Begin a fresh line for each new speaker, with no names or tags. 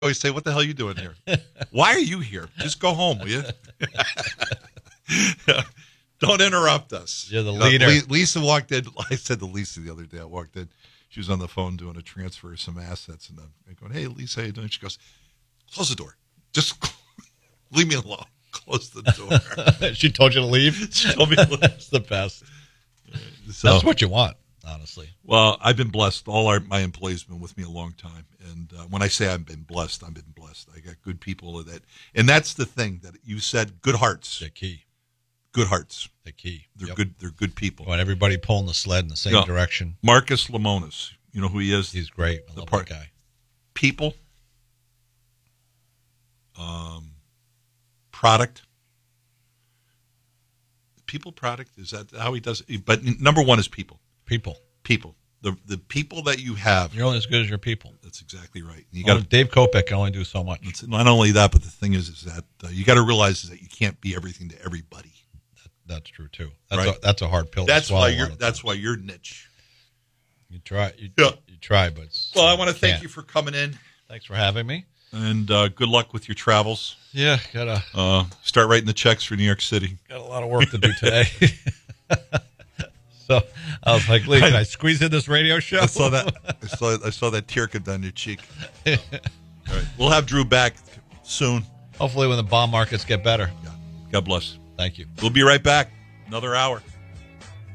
always say, "What the hell are you doing here? Why are you here? Just go home, will you?" Don't interrupt us.
You're the leader.
Lisa walked in. I said to Lisa the other day, I walked in. She was on the phone doing a transfer of some assets. And I'm going, "Hey, Lisa, how you doing?" She goes, "Close the door. Just leave me alone. Close the door."
She told you to leave?
She told me to leave.
That's the best.
So,
that's what you want, honestly.
Well, I've been blessed. All my employees have been with me a long time. And when I say I've been blessed, I got good people that, and that's the thing that you said, good hearts.
The key.
Good hearts.
The key.
They're good. They're good people.
Want everybody pulling the sled in the same direction.
Marcus Lemonis. You know who he is?
He's great. I love that guy.
People. Product. People, product. Is that how he does it? But number one is people.
People.
The people that you have.
You're only as good as your people.
That's exactly right.
Dave Kopech can only do so much.
Not only that, but the thing is that you got to realize is that you can't be everything to everybody.
That's true too.
That's
a hard pill.
That's
to swallow.
Why you're niche.
You try. You try, but
I want to thank you for coming in.
Thanks for having me.
And good luck with your travels.
Yeah, gotta
start writing the checks for New York City.
Got a lot of work to do today. So I was like, "Lee, can I squeeze in this radio show?"
I saw that. I saw that tear come down your cheek. All right, we'll have Drew back soon.
Hopefully, when the bond markets get better.
Yeah. God bless.
Thank you.
We'll be right back. Another hour.